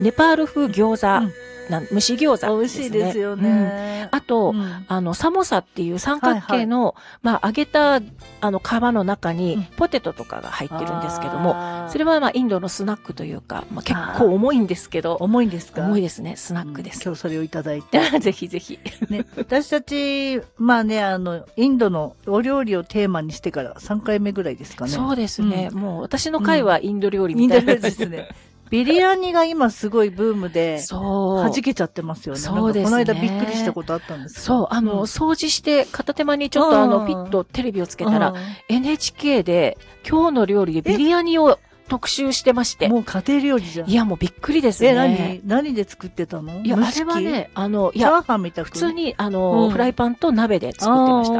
ネパール風餃子、蒸し餃子美味しいですよね。 あと、サモサっていう三角形の、揚げた、皮の中に、ポテトとかが入ってるんですけども、それはインドのスナックというか、結構重いんですけど。 重いんですか？ 重いですね。スナックです。 今日それをいただいて。 ぜひぜひ。 ね、私たち、インドのお料理をテーマにしてから3回目ぐらいですかね。 そうですね。もう私の回はインド料理みたいな。 インド料理ですね。ビリヤニが今すごいブームで、弾けちゃってますよね。 そうですね。 この間びっくりしたことあったんですそう、掃除して片手間にちょっとピッとテレビをつけたら、NHK で今日の料理でビリヤニを特集してまして。 もう家庭料理じゃん。 いや、もうびっくりですね。 何で作ってたの？ いや、あれはね、 チャーハンみたいな。 普通に、フライパンと鍋で作ってました。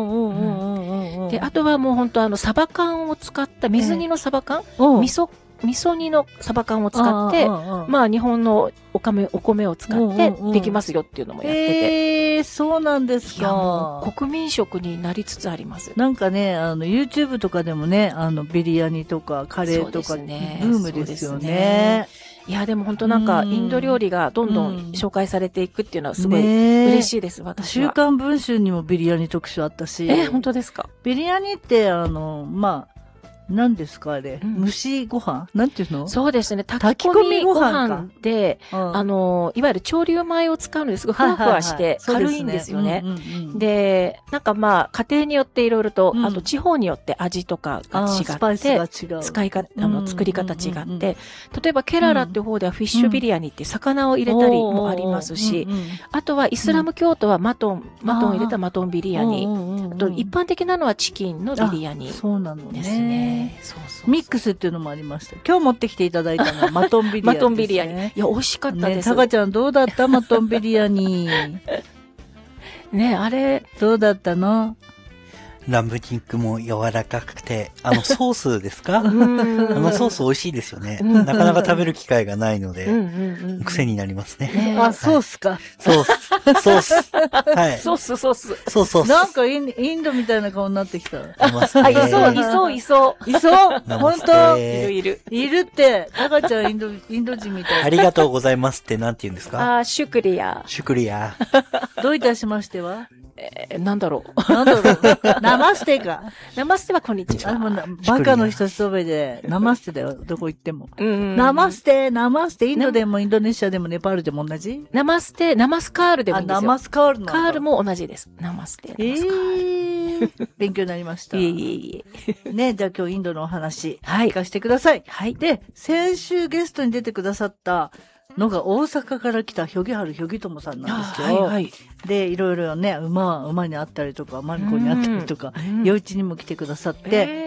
で、あとはもう本当サバ缶を使った水煮のサバ缶、味噌煮のサバ缶を使って、日本のお米を使ってできますよっていうのもやってて。 そうなんですか。 いや、もう国民食になりつつあります。 なんかね、YouTube とかでもね、ビリヤニとかカレーとか、ブームですよね。 いや、でも本当なんか、インド料理がどんどん紹介されていくっていうのはすごい嬉しいです、私は。 週刊文春にもビリヤニ特集あったし。 本当ですか？ ビリヤニって、何ですかあれ、蒸しご飯なんていうの？ そうですね。炊き込みご飯で、いわゆる調理米を使うのですごいふわふわして軽いんですよね。で、なんか家庭によっていろいろと、あと地方によって味とかが違って、 スパイスが違う。 作り方違って、例えばケララって方ではフィッシュビリヤニって魚を入れたりもありますし、あとはイスラム教徒はマトン入れたマトンビリヤニ、あと一般的なのはチキンのビリヤニですね。 そうなのね。ミックスっていうのもありました。今日持ってきていただいたのはマトンビリヤニです、ね。 マトンビリヤニ。いや、美味しかったです。 タカちゃんどうだったマトンビリヤニ。 ね、あれ。 どうだったの？ ラム肉も柔らかくて、ソースですか？ソース美味しいですよね。なかなか食べる機会がないので、癖になりますね。 ソースか。 ソース。はい。 ソース。 そう。 なんかインドみたいな顔になってきた。 いますね。 いそう。 本当？ いる。 いるって、タカちゃんインド人みたい。 ありがとうございますってなんて言うんですか？ シュクリア。 どういたしましては？ なんだろう。 ナマステか。 ナマステはこんにちは。 バカの一つ飛べで、ナマステだよ、どこ行っても。ナマステ、インドでもインドネシアでもネパールでも同じ？ ナマスカールでもいいんですよ。 ナマスカールの。 カールも同じです。ナマステ。 勉強になりました。 いえ。 ね、じゃあ今日インドのお話、聞かせてください。 はい。 で、先週ゲストに出てくださったのが大阪から来たひょぎはるひょぎともさんなんですよ。で、いろいろね、馬に会ったりとか、マリコに会ったりとか、夜市にも来てくださって、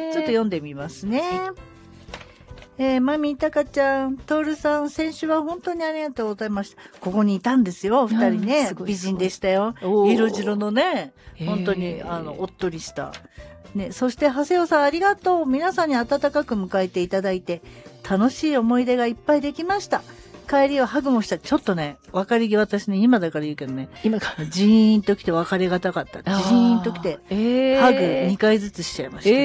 ちょっと読んでみますね。マミー、タカちゃん、トールさん、先週は本当にありがとうございました。ここにいたんですよ、二人ね。美人でしたよ。色白のね、本当に、おっとりした。ね、そして、長谷尾さんありがとう。皆さんに温かく迎えていただいて、楽しい思い出がいっぱいできました。帰りはハグもした。ちょっとね、別れ際私ね、今だから言うけどね。ジーンと来て別れがたかった。ジーンと来て、ハグ2回ずつしちゃいました。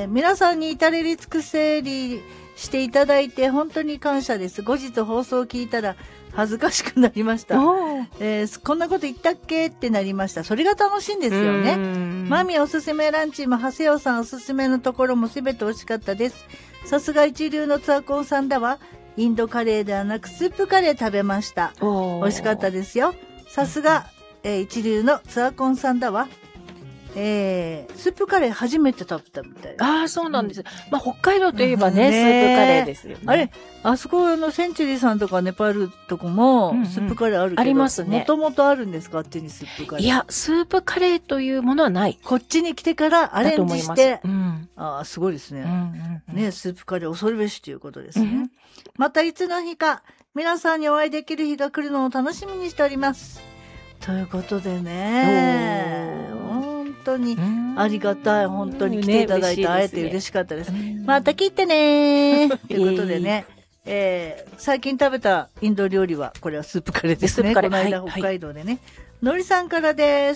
皆さんに至れり尽くせりしていただいて本当に感謝です。後日放送を聞いたら恥ずかしくなりました。こんなこと言ったっけってなりました。それが楽しいんですよね。マミおすすめランチも長谷尾さんおすすめのところもすべて美味しかったです。さすが一流のツアコンさんだわ。インドカレーではなくスープカレー食べました。美味しかったですよ。さすが、一流のツアコンさんだわ。スープカレー初めて食べたみたいな。 そうなんです。北海道といえばね、スープカレーですよね。 あれ、あそこのセンチュリーさんとかネパールとかも、スープカレーあるけど、ありますね。もともとあるんですか？あっちにスープカレー。 いや、スープカレーというものはない。 こっちに来てからアレンジして、すごいですね。ね、スープカレー恐るべしということですね。またいつの日か、皆さんにお会いできる日が来るのを楽しみにしております。ということでね、本当にありがたい。本当に来ていただいて会えて嬉しかったです。また来てねーということでね、最近食べたインド料理は、これはスープカレーですね。この間北海道でね。のりさんからです。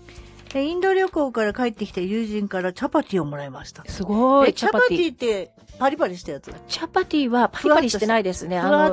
インド旅行から帰ってきた友人からチャパティをもらいました。 すごい。 チャパティってパリパリしたやつ。 チャパティはパリパリしてないですね。